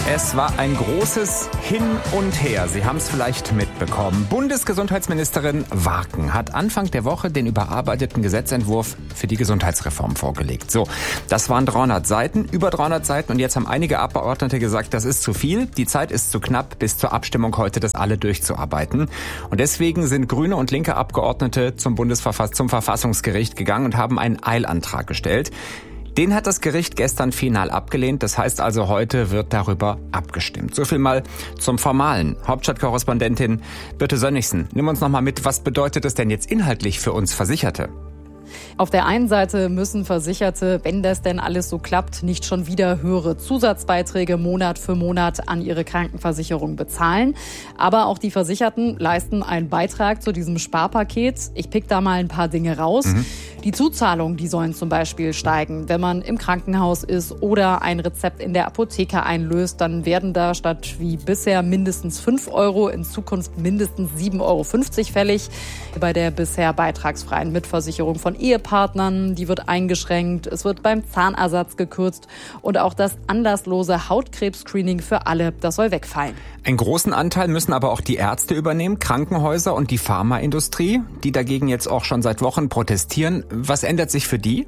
Es war ein großes Hin und Her. Sie haben es vielleicht mitbekommen. Bundesgesundheitsministerin Warken hat Anfang der Woche den überarbeiteten Gesetzentwurf für die Gesundheitsreform vorgelegt. So, das waren 300 Seiten, über 300 Seiten. Und jetzt haben einige Abgeordnete gesagt, das ist zu viel. Die Zeit ist zu knapp, bis zur Abstimmung heute das alle durchzuarbeiten. Und deswegen sind grüne und linke Abgeordnete zum Verfassungsgericht gegangen und haben einen Eilantrag gestellt. Den hat das Gericht gestern final abgelehnt. Das heißt also, heute wird darüber abgestimmt. So viel mal zum Formalen. Hauptstadtkorrespondentin Birte Sönnigsen, nimm uns noch mal mit. Was bedeutet es denn jetzt inhaltlich für uns Versicherte? Auf der einen Seite müssen Versicherte, wenn das denn alles so klappt, nicht schon wieder höhere Zusatzbeiträge Monat für Monat an ihre Krankenversicherung bezahlen. Aber auch die Versicherten leisten einen Beitrag zu diesem Sparpaket. Ich pick da mal ein paar Dinge raus. Die Zuzahlungen, die sollen zum Beispiel steigen. Wenn man im Krankenhaus ist oder ein Rezept in der Apotheke einlöst, dann werden da statt wie bisher mindestens 5 € in Zukunft mindestens 7,50 € fällig. Bei der bisher beitragsfreien Mitversicherung von Ehepartnern, die wird eingeschränkt. Es wird beim Zahnersatz gekürzt. Und auch das anlasslose Hautkrebs-Screening für alle, das soll wegfallen. Einen großen Anteil müssen aber auch die Ärzte übernehmen, Krankenhäuser und die Pharmaindustrie, die dagegen jetzt auch schon seit Wochen protestieren. Was ändert sich für die?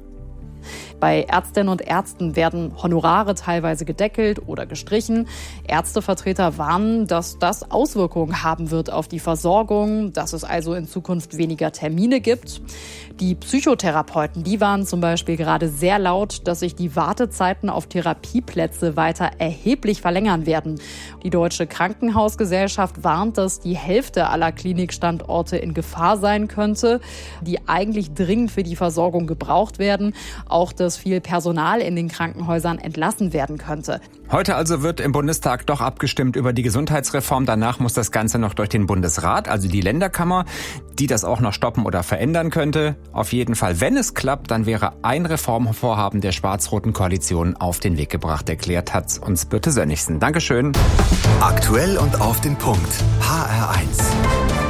Bei Ärztinnen und Ärzten werden Honorare teilweise gedeckelt oder gestrichen. Ärztevertreter warnen, dass das Auswirkungen haben wird auf die Versorgung, dass es also in Zukunft weniger Termine gibt. Die Psychotherapeuten, die waren zum Beispiel gerade sehr laut, dass sich die Wartezeiten auf Therapieplätze weiter erheblich verlängern werden. Die Deutsche Krankenhausgesellschaft warnt, dass die Hälfte aller Klinikstandorte in Gefahr sein könnte, die eigentlich dringend für die Versorgung gebraucht werden. Auch dass viel Personal in den Krankenhäusern entlassen werden könnte. Heute also wird im Bundestag doch abgestimmt über die Gesundheitsreform. Danach muss das Ganze noch durch den Bundesrat, also die Länderkammer, die das auch noch stoppen oder verändern könnte. Auf jeden Fall, wenn es klappt, dann wäre ein Reformvorhaben der schwarz-roten Koalition auf den Weg gebracht, erklärt hat uns Birte Sönnigsen. Dankeschön. Aktuell und auf den Punkt. HR1.